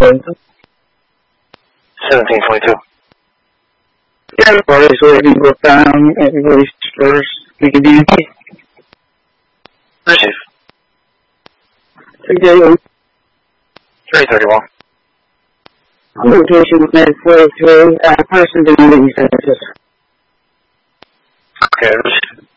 1722. Yeah, everybody's waiting for time. Everybody's first. We can do it. Receive. Okay. 331. Location was made 43. Person doing these services. Okay, receive.